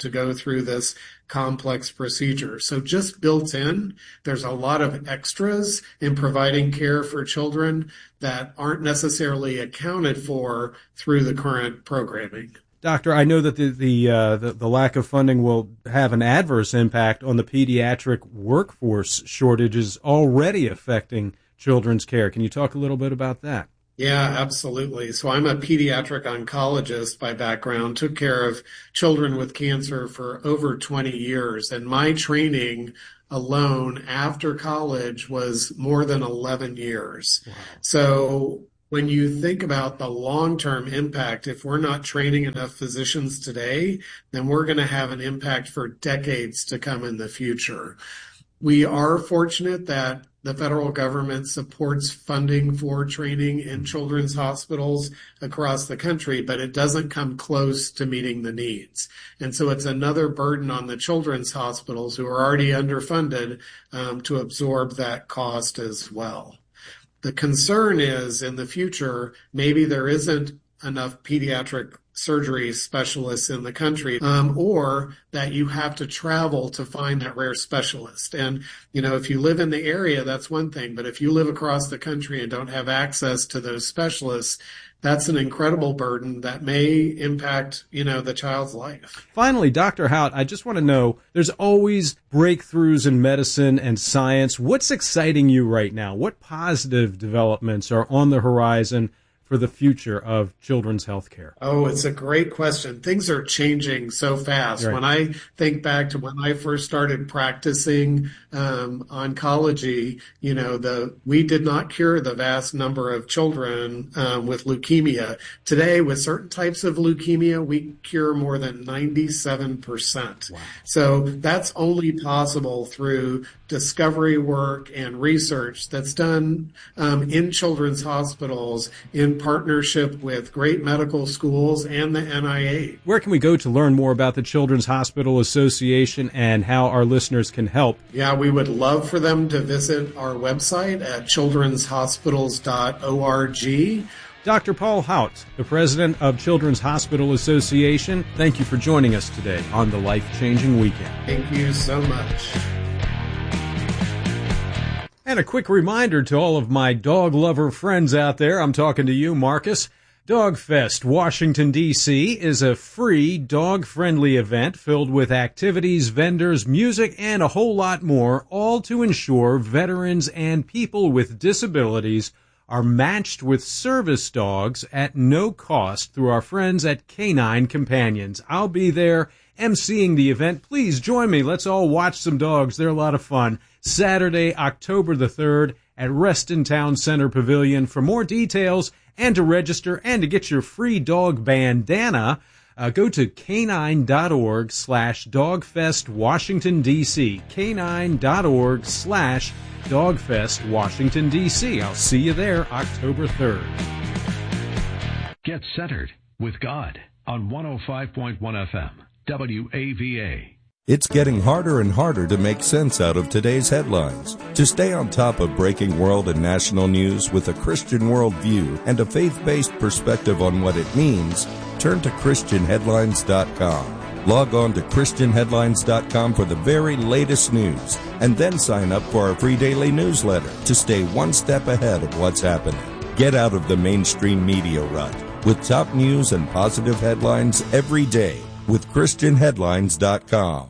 to go through this complex procedure. So just built in, there's a lot of extras in providing care for children that aren't necessarily accounted for through the current programming. Doctor, I know that the the, uh, the the lack of funding will have an adverse impact on the pediatric workforce shortages already affecting children's care. Can you talk a little bit about that? Yeah, absolutely. So I'm a pediatric oncologist by background, took care of children with cancer for over twenty years. And my training alone after college was more than eleven years. Wow. So when you think about the long-term impact, if we're not training enough physicians today, then we're going to have an impact for decades to come in the future. We are fortunate that the federal government supports funding for training in children's hospitals across the country, but it doesn't come close to meeting the needs. And so it's another burden on the children's hospitals who are already underfunded um, to absorb that cost as well. The concern is in the future, maybe there isn't enough pediatric surgery specialists in the country, um, or that you have to travel to find that rare specialist. And, you know, if you live in the area, that's one thing. But if you live across the country and don't have access to those specialists, that's an incredible burden that may impact, you know, the child's life. Finally, Doctor Hout, I just want to know, there's always breakthroughs in medicine and science. What's exciting you right now? What positive developments are on the horizon for the future of children's health care? Oh, it's a great question. Things are changing so fast. Right. When I think back to when I first started practicing um, oncology, you know, the we did not cure the vast number of children um, with leukemia. Today, with certain types of leukemia, we cure more than ninety-seven percent. Wow. So that's only possible through discovery work and research that's done um, in children's hospitals in partnership with great medical schools and the N I H. Where can we go to learn more about the Children's Hospital Association and how our listeners can help? Yeah, we would love for them to visit our website at children's hospitals dot org. Doctor Paul Hout, the president of Children's Hospital Association, thank you for joining us today on the Life-Changing Weekend. Thank you so much. And a quick reminder to all of my dog lover friends out there, I'm talking to you, Marcus. DogFest Washington, D C is a free, dog-friendly event filled with activities, vendors, music, and a whole lot more, all to ensure veterans and people with disabilities are matched with service dogs at no cost through our friends at Canine Companions. I'll be there emceeing the event. Please join me. Let's all watch some dogs. They're a lot of fun. Saturday, October the third at Reston Town Center Pavilion. For more details and to register and to get your free dog bandana, uh, go to canine.org slash dogfest Washington, D C. canine.org slash dogfest Washington, D C. I'll see you there October third. Get centered with God on one oh five point one F M, W A V A. It's getting harder and harder to make sense out of today's headlines. To stay on top of breaking world and national news with a Christian worldview and a faith-based perspective on what it means, turn to Christian Headlines dot com. Log on to Christian Headlines dot com for the very latest news, and then sign up for our free daily newsletter to stay one step ahead of what's happening. Get out of the mainstream media rut with top news and positive headlines every day with Christian Headlines dot com.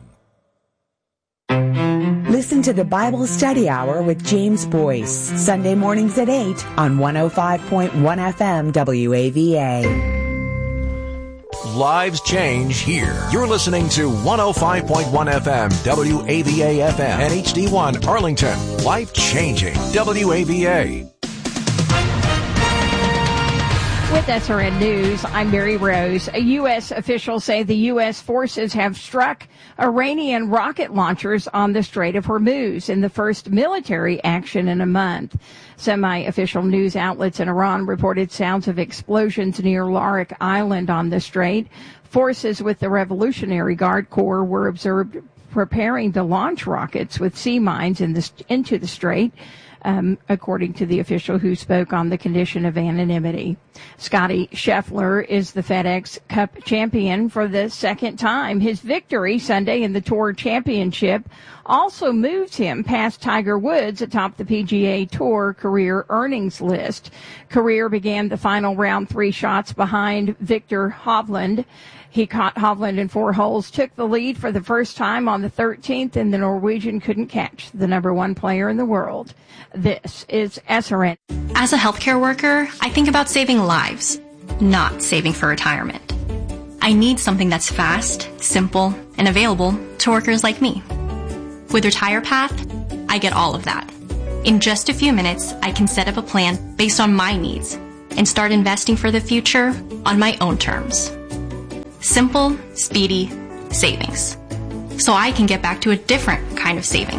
Listen to the Bible Study Hour with James Boyce, Sunday mornings at eight on one oh five point one F M W A V A. Lives change here. You're listening to one oh five point one F M, W A V A F M, and H D one Arlington. Life changing, W A V A. With S R N News, I'm Mary Rose. A U S officials say the U S forces have struck Iranian rocket launchers on the Strait of Hormuz in the first military action in a month. Semi-official news outlets in Iran reported sounds of explosions near Larik Island on the strait. Forces with the Revolutionary Guard Corps were observed preparing to launch rockets with sea mines in the, into the strait. um, according to the official who spoke on the condition of anonymity. Scotty Scheffler is the FedEx Cup champion for the second time. His victory Sunday in the Tour Championship also moves him past Tiger Woods atop the P G A Tour career earnings list. Career began the final round three shots behind Victor Hovland. He caught Hovland in four holes, took the lead for the first time on the thirteenth, and the Norwegian couldn't catch the number one player in the world. This is S R N. As a healthcare worker, I think about saving lives, not saving for retirement. I need something that's fast, simple, and available to workers like me. With RetirePath, I get all of that. In just a few minutes, I can set up a plan based on my needs and start investing for the future on my own terms. Simple, speedy savings. So I can get back to a different kind of saving.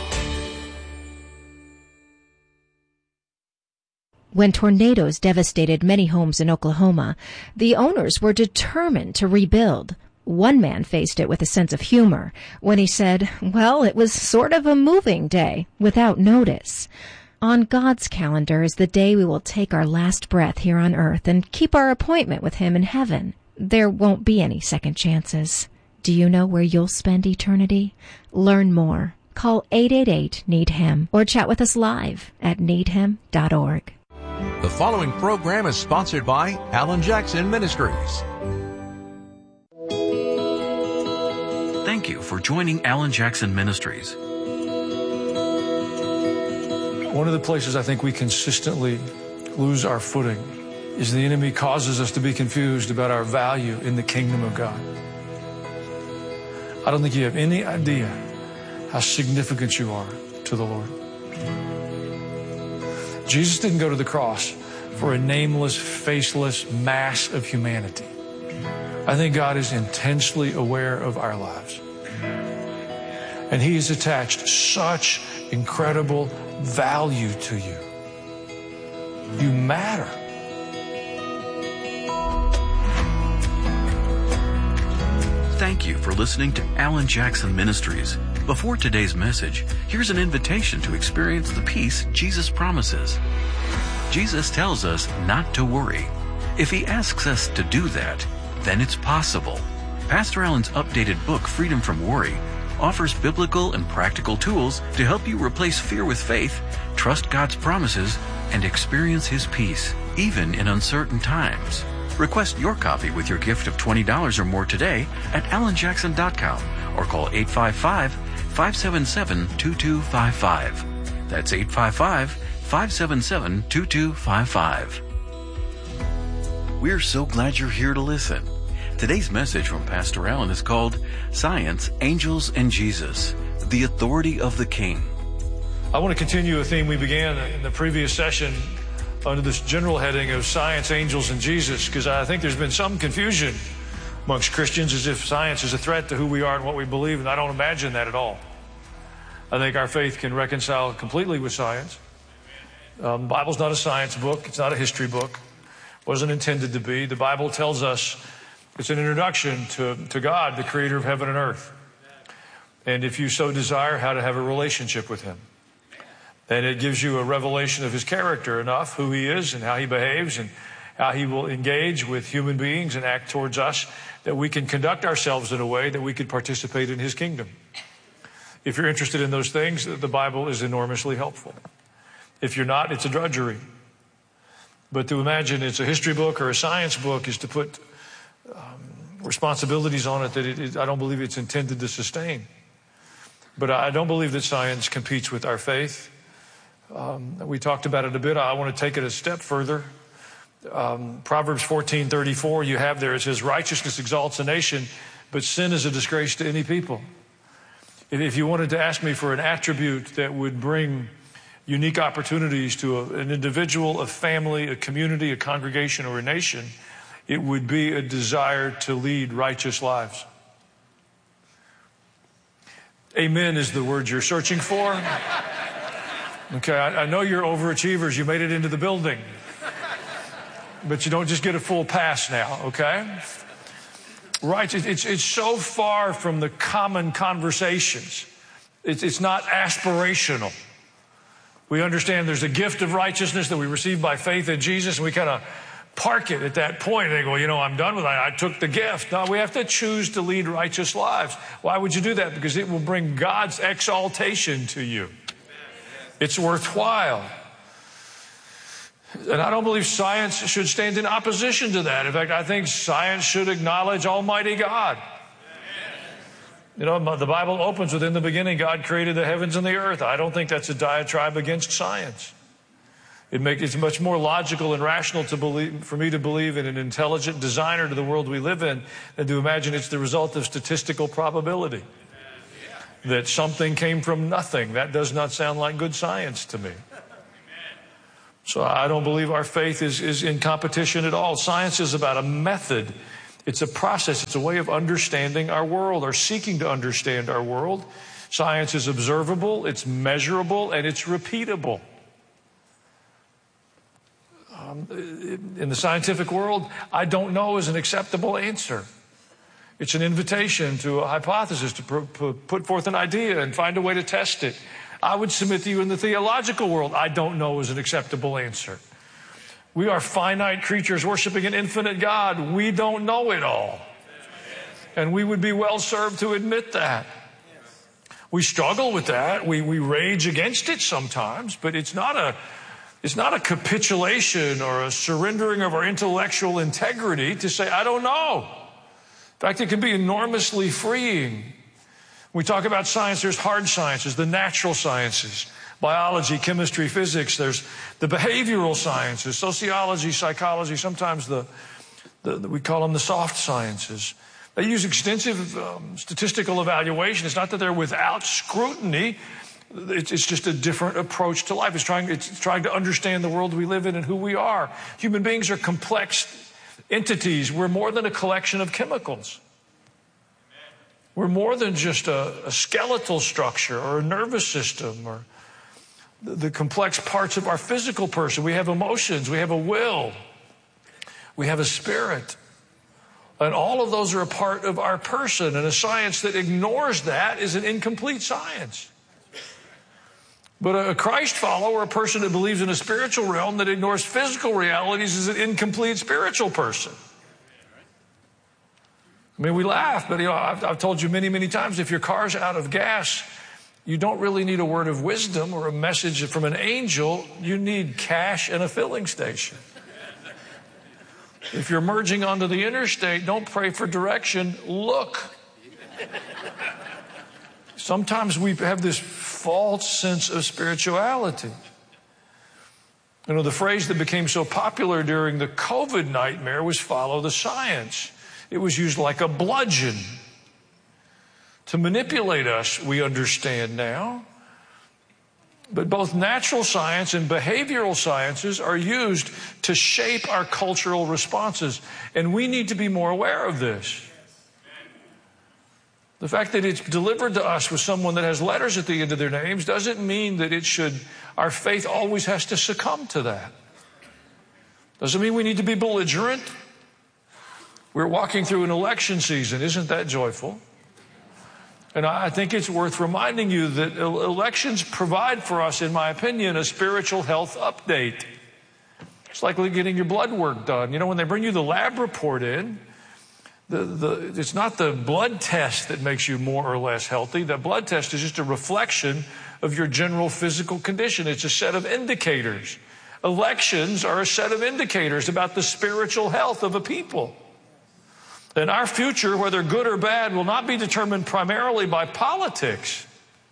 When tornadoes devastated many homes in Oklahoma, the owners were determined to rebuild. One man faced it with a sense of humor when he said, well, it was sort of a moving day without notice. On God's calendar is the day we will take our last breath here on earth and keep our appointment with Him in heaven. There won't be any second chances. Do you know where you'll spend eternity? Learn more. Call eight eight eight, need him or chat with us live at need him dot org. The following program is sponsored by Alan Jackson Ministries. Thank you for joining Alan Jackson Ministries. One of the places I think we consistently lose our footing is the enemy causes us to be confused about our value in the kingdom of God. I don't think you have any idea how significant you are to the Lord. Jesus didn't go to the cross for a nameless, faceless mass of humanity. I think God is intensely aware of our lives. And He has attached such incredible value to you. You matter. Thank you for listening to Alan Jackson Ministries. Before today's message, here's an invitation to experience the peace Jesus promises. Jesus tells us not to worry. If He asks us to do that, then it's possible. Pastor Alan's updated book, Freedom from Worry, offers biblical and practical tools to help you replace fear with faith, trust God's promises, and experience His peace, even in uncertain times. Request your copy with your gift of twenty dollars or more today at alan jackson dot com or call eight five five, five seven seven, two two five five. That's eight five five, five seven seven, two two five five. We're so glad you're here to listen. Today's message from Pastor Alan is called Science, Angels, and Jesus, the Authority of the King. I want to continue a theme we began in the previous session under this general heading of Science, Angels, and Jesus, because I think there's been some confusion amongst Christians as if science is a threat to who we are and what we believe, and I don't imagine that at all. I think our faith can reconcile completely with science. Um, the Bible's not a science book. It's not a history book. It wasn't intended to be. The Bible tells us it's an introduction to, to God, the creator of heaven and earth. And if you so desire, how to have a relationship with Him. And it gives you a revelation of His character enough, who He is and how He behaves and how He will engage with human beings and act towards us, that we can conduct ourselves in a way that we could participate in His kingdom. If you're interested in those things, the Bible is enormously helpful. If you're not, it's a drudgery. But to imagine it's a history book or a science book is to put um, responsibilities on it that it, it, I don't believe it's intended to sustain. But I don't believe that science competes with our faith. Um, we talked about it a bit. I want to take it a step further. Um, Proverbs fourteen thirty-four, you have there, it says, righteousness exalts a nation, but sin is a disgrace to any people. If you wanted to ask me for an attribute that would bring unique opportunities to a, an individual, a family, a community, a congregation, or a nation, it would be a desire to lead righteous lives. Amen is the word you're searching for. Okay, I, I know you're overachievers. You made it into the building. But you don't just get a full pass now, okay? Right, it, it's, it's so far from the common conversations. It's, it's not aspirational. We understand there's a gift of righteousness that we receive by faith in Jesus, and we kind of park it at that point. They go, you know, I'm done with it. I took the gift. No, we have to choose to lead righteous lives. Why would you do that? Because it will bring God's exaltation to you. It's worthwhile. And I don't believe science should stand in opposition to that. In fact, I think science should acknowledge Almighty God. You know, the Bible opens with, in the beginning, God created the heavens and the earth. I don't think that's a diatribe against science. It makes it's much more logical and rational to believe, for me to believe in an intelligent designer to the world we live in than to imagine it's the result of statistical probability. That something came from nothing. That does not sound like good science to me. So I don't believe our faith is, is in competition at all. Science is about a method. It's a process. It's a way of understanding our world or seeking to understand our world. Science is observable, it's measurable, and it's repeatable. Um, in the scientific world, I don't know is an acceptable answer. It's an invitation to a hypothesis, to pr- put forth an idea and find a way to test it. I would submit to you in the theological world, I don't know is an acceptable answer. We are finite creatures worshiping an infinite God. We don't know it all. And we would be well served to admit that. We struggle with that. We, we rage against it sometimes, but it's not a, it's not a capitulation or a surrendering of our intellectual integrity to say, I don't know. In fact, it can be enormously freeing. We talk about science, there's hard sciences, the natural sciences. Biology, chemistry, physics. There's the behavioral sciences, sociology, psychology. Sometimes the, the, the we call them the soft sciences. They use extensive um, statistical evaluation. It's not that they're without scrutiny. It's, it's just a different approach to life. It's trying, it's trying to understand the world we live in and who we are. Human beings are complex entities. We're more than a collection of chemicals. We're more than just a, a skeletal structure or a nervous system or the complex parts of our physical person. We have emotions. We have a will. We have a spirit. And all of those are a part of our person. And a science that ignores that is an incomplete science. But a Christ follower, a person that believes in a spiritual realm that ignores physical realities, is an incomplete spiritual person. I mean, we laugh, but you know, I've, I've told you many, many times, if your car's out of gas, you don't really need a word of wisdom or a message from an angel. You need cash and a filling station. If you're merging onto the interstate, don't pray for direction. Look. Sometimes we have this false sense of spirituality. You know, the phrase that became so popular during the COVID nightmare was follow the science. It was used like a bludgeon to manipulate us, we understand now. But both natural science and behavioral sciences are used to shape our cultural responses. And we need to be more aware of this. The fact that it's delivered to us with someone that has letters at the end of their names doesn't mean that it should, our faith always has to succumb to that. Doesn't mean we need to be belligerent. We're walking through an election season. Isn't that joyful? And I think it's worth reminding you that elections provide for us, in my opinion, a spiritual health update. It's like getting your blood work done. You know, when they bring you the lab report in, the, the, it's not the blood test that makes you more or less healthy. The blood test is just a reflection of your general physical condition. It's a set of indicators. Elections are a set of indicators about the spiritual health of a people. And our future, whether good or bad, will not be determined primarily by politics.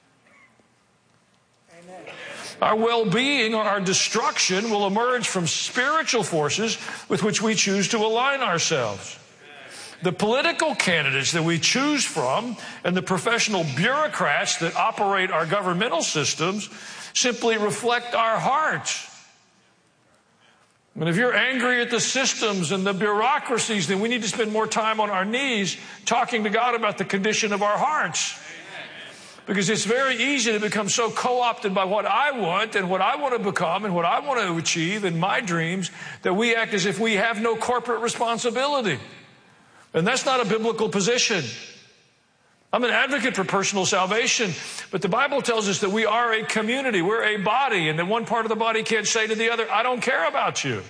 Amen. Our well-being or our destruction will emerge from spiritual forces with which we choose to align ourselves. The political candidates that we choose from and the professional bureaucrats that operate our governmental systems simply reflect our hearts. And if you're angry at the systems and the bureaucracies, then we need to spend more time on our knees talking to God about the condition of our hearts. Because it's very easy to become so co-opted by what I want and what I want to become and what I want to achieve in my dreams that we act as if we have no corporate responsibility. And that's not a biblical position. I'm an advocate for personal salvation, but the Bible tells us that we are a community. We're a body, and that one part of the body can't say to the other, I don't care about you.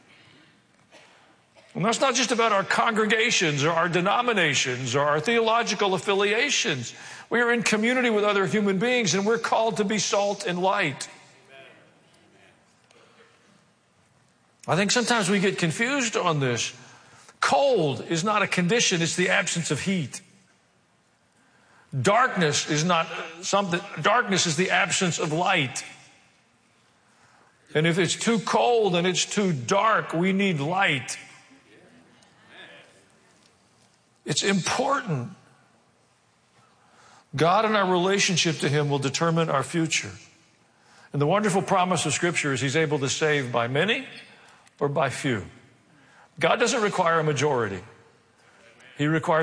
And that's not just about our congregations or our denominations or our theological affiliations. We are in community with other human beings, and we're called to be salt and light. I think sometimes we get confused on this. Cold is not a condition, it's the absence of heat. Darkness is not something, darkness is the absence of light. And if it's too cold and it's too dark, we need light. It's important. God and our relationship to Him will determine our future. And the wonderful promise of Scripture is He's able to save by many or by few. God doesn't require a majority. He requires